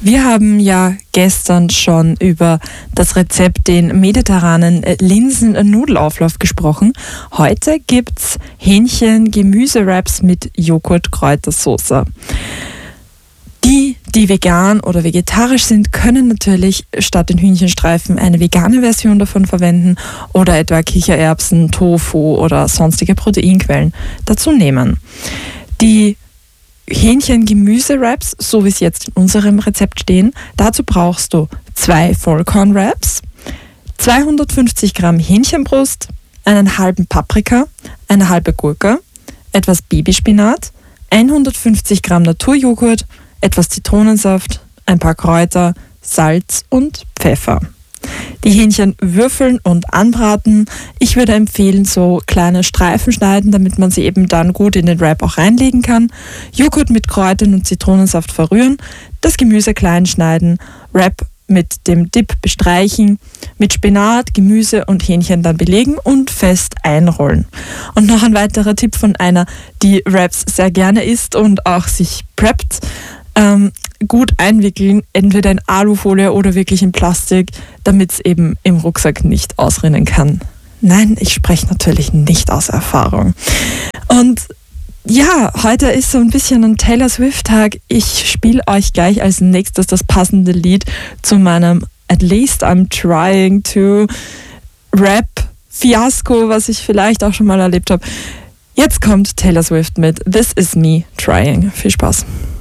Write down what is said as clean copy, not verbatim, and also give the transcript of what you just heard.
Wir haben ja gestern schon über das Rezept, den mediterranen Linsen-Nudelauflauf gesprochen. Heute gibt's Hähnchen-Gemüse-Wraps mit Joghurt-Kräutersoße. Die vegan oder vegetarisch sind, können natürlich statt den Hühnchenstreifen eine vegane Version davon verwenden oder etwa Kichererbsen, Tofu oder sonstige Proteinquellen dazu nehmen. Die Hähnchen-Gemüse-Wraps, so wie es jetzt in unserem Rezept stehen, dazu brauchst du 2 Vollkorn-Wraps, 250 Gramm Hähnchenbrust, einen halben Paprika, eine halbe Gurke, etwas Babyspinat, 150 Gramm Naturjoghurt, etwas Zitronensaft, ein paar Kräuter, Salz und Pfeffer. Die Hähnchen würfeln und anbraten. Ich würde empfehlen, so kleine Streifen schneiden, damit man sie eben dann gut in den Wrap auch reinlegen kann. Joghurt mit Kräutern und Zitronensaft verrühren, das Gemüse klein schneiden, Wrap mit dem Dip bestreichen, mit Spinat, Gemüse und Hähnchen dann belegen und fest einrollen. Und noch ein weiterer Tipp von einer, die Wraps sehr gerne isst und auch sich preppt: gut einwickeln, entweder in Alufolie oder wirklich in Plastik, damit es eben im Rucksack nicht ausrinnen kann. Nein, ich spreche natürlich nicht aus Erfahrung. Und ja, heute ist so ein bisschen ein Taylor Swift-Tag. Ich spiele euch gleich als nächstes das passende Lied zu meinem At Least I'm Trying to Rap-Fiasko, was ich vielleicht auch schon mal erlebt habe. Jetzt kommt Taylor Swift mit This Is Me Trying. Viel Spaß.